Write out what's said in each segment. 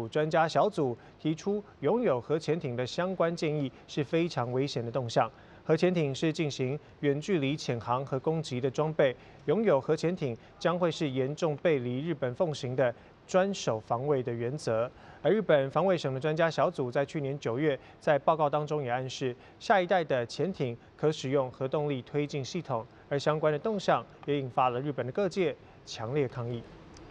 府专家小组提出，拥有核潜艇的相关建议是非常危险的动向。核潜艇是进行远距离潜航和攻击的装备，拥有核潜艇将会是严重背离日本奉行的专守防卫的原则。而日本防卫省的专家小组在去年9月在报告当中也暗示，下一代的潜艇可使用核动力推进系统，而相关的动向也引发了日本的各界强烈抗议。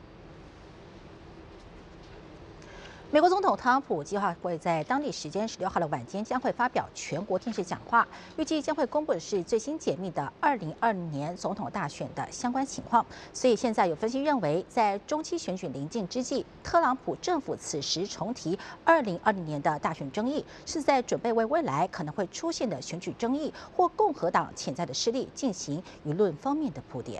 美国总统特朗普计划会在当地时间16号的晚间将会发表全国电视讲话，预计将会公布的是最新解密的2020年总统大选的相关情况。所以现在有分析认为，在中期选举临近之际，特朗普政府此时重提2020年的大选争议，是在准备为未来可能会出现的选举争议或共和党潜在的失利进行舆论方面的铺垫。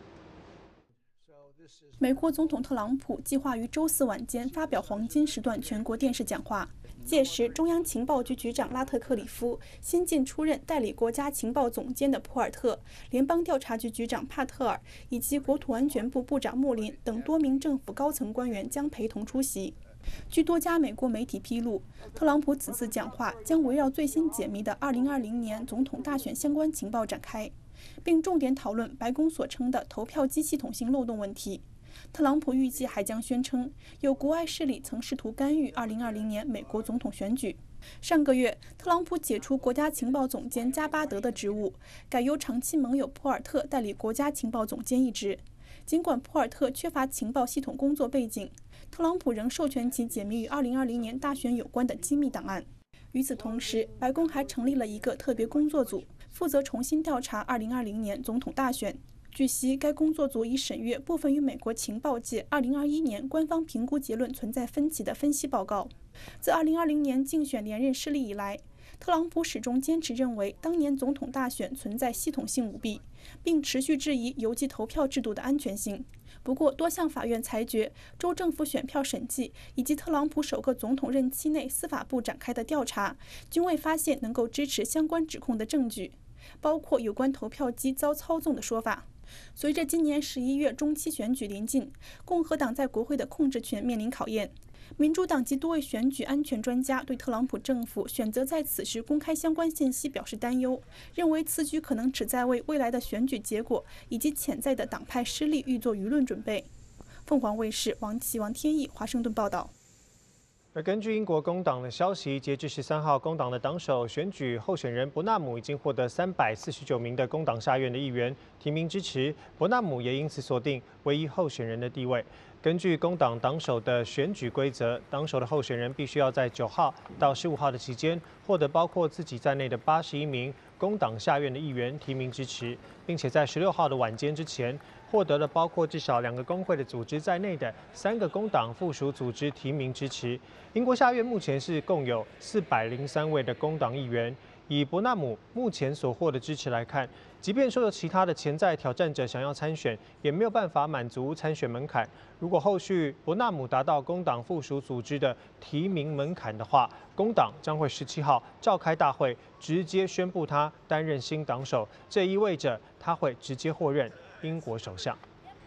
美国总统特朗普计划于周4晚间发表黄金时段全国电视讲话，届时中央情报局局长拉特克里夫、新晋出任代理国家情报总监的普尔特、联邦调查局局长帕特尔以及国土安全部部长穆林等多名政府高层官员将陪同出席。据多家美国媒体披露，特朗普此次讲话将围绕最新解密的2020年总统大选相关情报展开，并重点讨论白宫所称的投票机系统性漏洞问题。特朗普预计还将宣称，有国外势力曾试图干预2020年美国总统选举。上个月，特朗普解除国家情报总监加巴德的职务，改由长期盟友普尔特代理国家情报总监一职。尽管普尔特缺乏情报系统工作背景，特朗普仍授权其解密与2020年大选有关的机密档案。与此同时，白宫还成立了一个特别工作组，负责重新调查2020年总统大选。据悉，该工作组已审阅部分与美国情报界2021年官方评估结论存在分歧的分析报告。自2020年竞选连任失利以来，特朗普始终坚持认为当年总统大选存在系统性舞弊，并持续质疑邮寄投票制度的安全性。不过，多项法院裁决、州政府选票审计以及特朗普首个总统任期内司法部展开的调查，均未发现能够支持相关指控的证据，包括有关投票机遭操纵的说法。随着今年11月中期选举临近，共和党在国会的控制权面临考验。民主党及多位选举安全专家对特朗普政府选择在此时公开相关信息表示担忧，认为此举可能旨在为未来的选举结果以及潜在的党派失利预做舆论准备。凤凰卫视王天意华盛顿报道。 而根据英国工党的消息，截至13号，工党的党首选举候选人伯纳姆已经获得349名的工党下院的议员提名支持，伯纳姆也因此锁定唯一候选人的地位。根据工党党首的选举规则，党首的候选人必须要在9号到15号的期间获得包括自己在内的81名工党下院的议员提名支持，并且在16号的晚间之前获得了包括至少2个工会的组织在内的3个工党附属组织提名支持。英国下院目前是共有403位的工党议员。以伯纳姆目前所获的支持来看，即便说有其他的潜在挑战者想要参选，也没有办法满足参选门槛。如果后续伯纳姆达到工党附属组织的提名门槛的话，工党将会17号召开大会，直接宣布他担任新党首。这意味着他会直接获任英国首相。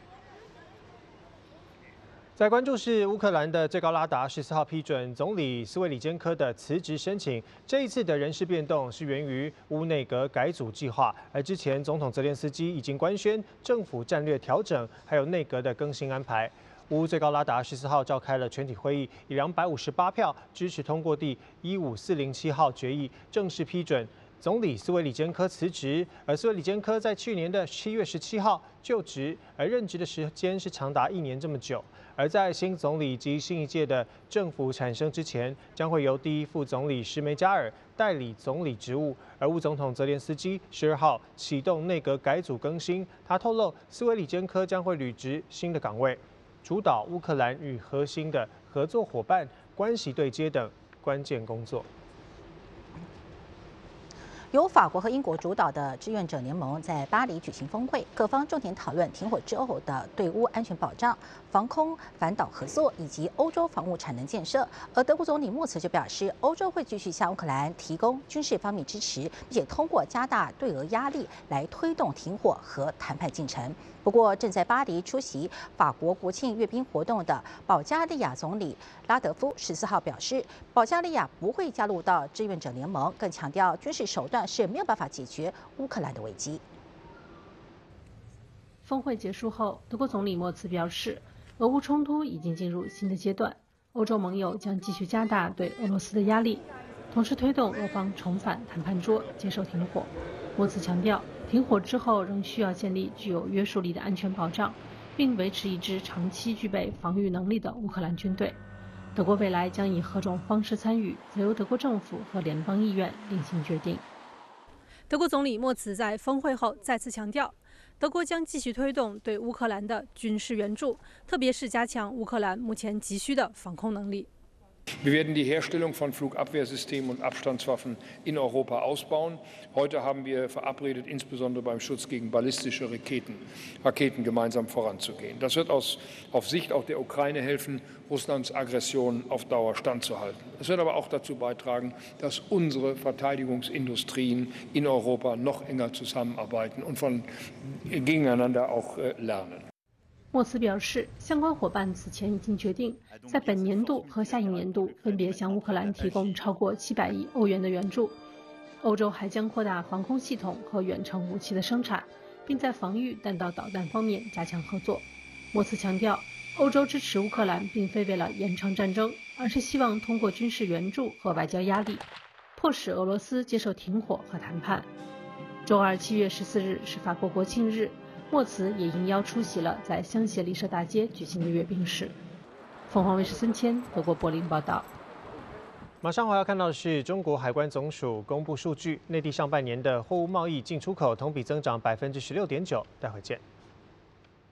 在关注是乌克兰的最高拉达14号批准总理斯维里坚科的辞职申请。这一次的人事变动是源于乌内阁改组计划，而之前总统泽连斯基已经官宣政府战略调整，还有内阁的更新安排。乌最高拉达14号召开了全体会议，以258票支持通过第15407号决议，正式批准总理斯维里坚科辞职。而斯维里坚科在去年的7月17号就职，而任职的时间是长达1年这么久。而在新总理及新一届的政府产生之前，将会由第一副总理什梅加尔代理总理职务。而乌总统泽连斯基12号启动内阁改组更新，他透露斯维里坚科将会履职新的岗位，主导乌克兰与核心的合作伙伴关系对接等关键工作。 由法国和英国主导的志愿者联盟在巴黎举行峰会，各方重点讨论停火之后的对乌安全保障、防空反导合作以及欧洲防务产能建设。而德国总理默茨就表示，欧洲会继续向乌克兰提供军事方面支持，并且通过加大对俄压力来推动停火和谈判进程。不过，正在巴黎出席法国国庆阅兵活动的保加利亚总理拉德夫14号表示，保加利亚不会加入到志愿者联盟，更强调军事手段是没有办法解决乌克兰的危机。 峰会结束后，德国总理默茨表示，俄乌冲突已经进入新的阶段，欧洲盟友将继续加大对俄罗斯的压力，同时推动俄方重返谈判桌，接受停火。默茨强调，停火之后仍需要建立具有约束力的安全保障，并维持一支长期具备防御能力的乌克兰军队。德国未来将以何种方式参与，则由德国政府和联邦议院另行决定。 德国总理默茨在峰会后再次强调，德国将继续推动对乌克兰的军事援助，特别是加强乌克兰目前急需的防空能力。 Wir werden die Herstellung von Flugabwehrsystemen und Abstandswaffen in Europa ausbauen. Heute haben wir verabredet, insbesondere beim Schutz gegen ballistische Raketen gemeinsam voranzugehen. Das wird auf Sicht auch der Ukraine helfen, Russlands Aggression auf Dauer standzuhalten. Es wird aber auch dazu beitragen, dass unsere Verteidigungsindustrien in Europa noch enger zusammenarbeiten und gegeneinander auch lernen. 默茨表示，相关伙伴此前已经决定，在本年度和下一年度分别向乌克兰提供超过700亿欧元的援助。欧洲还将扩大防空系统和远程武器的生产，并在防御弹道导弹方面加强合作。默茨强调，欧洲支持乌克兰并非为了延长战争，而是希望通过军事援助和外交压力，迫使俄罗斯接受停火和谈判。周二7月14日是法国国庆日。默茨也应邀出席了在香榭丽舍大街举行的阅兵式。凤凰卫视孙谦，德国柏林报道。 马上我要看到的是中国海关总署公布数据，内地上半年的货物贸易进出口同比增长16.9%。待会见。